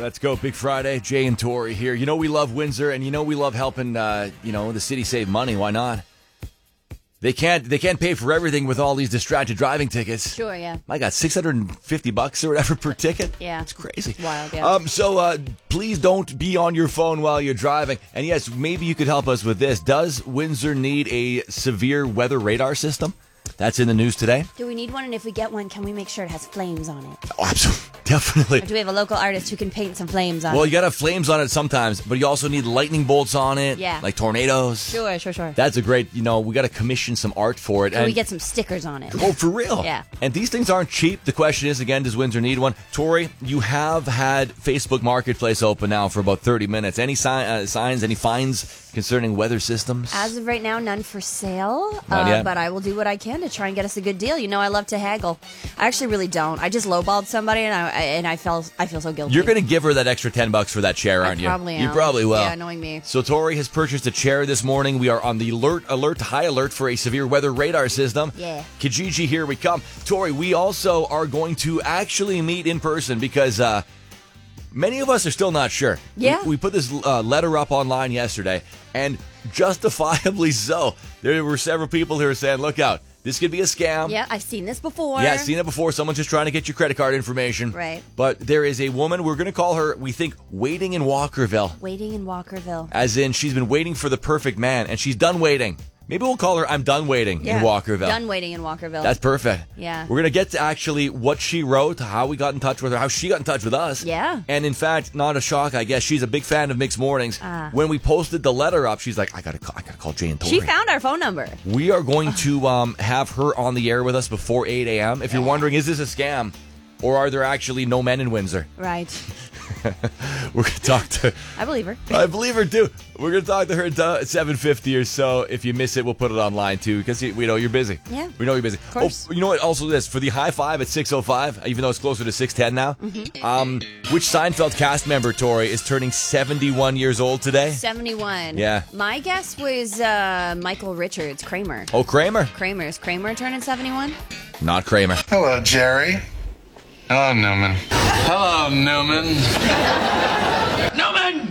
Let's go. Big Friday. Jay and Tori here. You know we love Windsor, and you know we love helping, the city save money. Why not? They can't pay for everything with all these distracted driving tickets. Sure, yeah. I got $650 or whatever per ticket. Yeah. It's crazy. It's wild, yeah. So please don't be on your phone while you're driving. And yes, maybe you could help us with this. Does Windsor need a severe weather radar system? That's in the news today. Do we need one? And if we get one, can we make sure it has flames on it? Oh, absolutely. Definitely. Or do we have a local artist who can paint some flames on it? Well, you got to have flames on it sometimes, but you also need lightning bolts on it. Yeah. Like tornadoes. Sure. That's a great, we got to commission some art for it. And we get some stickers on it. Oh, for real? Yeah. And these things aren't cheap. The question is, again, does Windsor need one? Tori, you have had Facebook Marketplace open now for about 30 minutes. Any signs, any finds concerning weather systems? As of right now, none for sale. Not yet. But I will do what I can to try and get us a good deal. You know, I love to haggle. I actually really don't. I just lowballed somebody, and I feel so guilty. You're going to give her that extra $10 for that chair, aren't you? Probably am. You probably will. Yeah, knowing me. So Tori has purchased a chair this morning. We are on the high alert for a severe weather radar system. Yeah. Kijiji, here we come. Tori, we also are going to actually meet in person because many of us are still not sure. Yeah. We put this letter up online yesterday, and justifiably so. There were several people who were saying, look out. This could be a scam. Yeah, I've seen this before. Yeah, I've seen it before. Someone's just trying to get your credit card information. Right. But there is a woman, we're going to call her, we think, waiting in Walkerville. Waiting in Walkerville. As in, she's been waiting for the perfect man, and she's done waiting. Maybe we'll call her I'm done waiting in Walkerville. Done waiting in Walkerville. That's perfect. Yeah. We're going to get to actually what she wrote, how we got in touch with her, how she got in touch with us. Yeah. And in fact, not a shock, I guess, she's a big fan of Mixed Mornings. When we posted the letter up, she's like, I gotta call Jay and Tori. She found our phone number. We are going to have her on the air with us before 8 a.m. If you're wondering, is this a scam? Or are there actually no men in Windsor? Right. We're going to talk to... I believe her. I believe her, too. We're going to talk to her at 7:50 or so. If you miss it, we'll put it online, too, because we know you're busy. Yeah. We know you're busy. Of course. Oh, you know what? Also this, for the high five at 6:05, even though it's closer to 6:10 now, which Seinfeld cast member, Tori, is turning 71 years old today? 71. Yeah. My guess was Michael Richards, Kramer. Oh, Kramer? Is Kramer turning 71? Not Kramer. Hello, Jerry. Hello, Newman. Hello, Newman. Newman!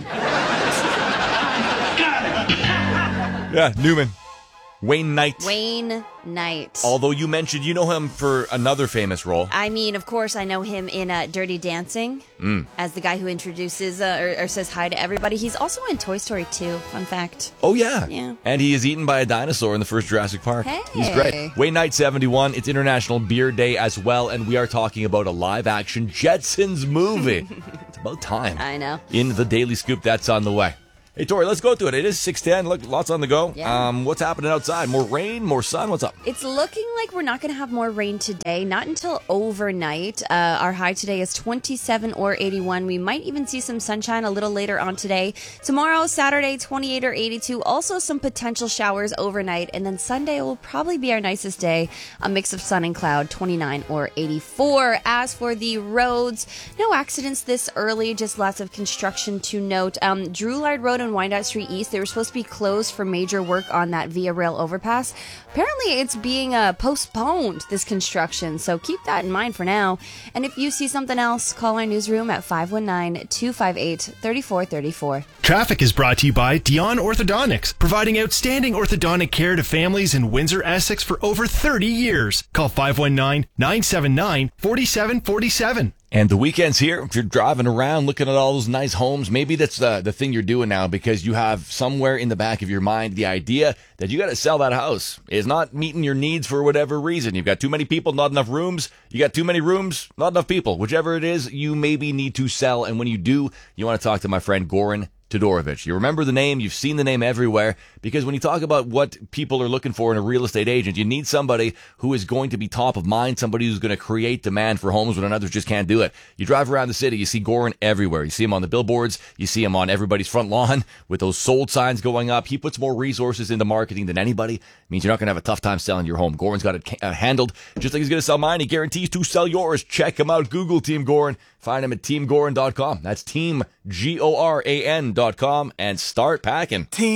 Yeah, Newman. Wayne Knight. Wayne Knight. Although you mentioned you know him for another famous role. I mean, of course, I know him in Dirty Dancing as the guy who introduces or says hi to everybody. He's also in Toy Story 2, fun fact. Oh, yeah. Yeah. And he is eaten by a dinosaur in the first Jurassic Park. Hey. He's great. Wayne Knight, 71. It's International Beer Day as well, and we are talking about a live-action Jetsons movie. It's about time. I know. In the Daily Scoop, that's on the way. Hey, Tori, let's go to it. It is 6:10. Look, lots on the go. Yeah. What's happening outside? More rain? More sun? What's up? It's looking like we're not going to have more rain today, not until overnight. Our high today is 27 or 81. We might even see some sunshine a little later on today. Tomorrow, Saturday, 28 or 82. Also some potential showers overnight. And then Sunday will probably be our nicest day. A mix of sun and cloud, 29 or 84. As for the roads, no accidents this early, just lots of construction to note. Drouillard Road and Wyandotte Street East, they were supposed to be closed for major work on that Via Rail overpass. Apparently, it's being postponed, this construction, so keep that in mind for now. And if you see something else, call our newsroom at 519-258-3434. Traffic is brought to you by Dion Orthodontics, providing outstanding orthodontic care to families in Windsor, Essex for over 30 years. Call 519-979-4747. And the weekend's here. If you're driving around looking at all those nice homes, maybe that's the thing you're doing now because you have somewhere in the back of your mind the idea that you got to sell that house. It's not meeting your needs for whatever reason. You've got too many people, not enough rooms. You got too many rooms, not enough people. Whichever it is, you maybe need to sell. And when you do, you want to talk to my friend Goran Todorovic. You remember the name, you've seen the name everywhere, because when you talk about what people are looking for in a real estate agent, you need somebody who is going to be top of mind, somebody who's going to create demand for homes when others just can't do it. You drive around the city, you see Goran everywhere. You see him on the billboards, you see him on everybody's front lawn with those sold signs going up. He puts more resources into marketing than anybody. It means you're not going to have a tough time selling your home. Goran's got it handled just like he's going to sell mine. He guarantees to sell yours. Check him out. Google Team Goran. Find him at teamgoran.com. That's teamgoran.com and start packing.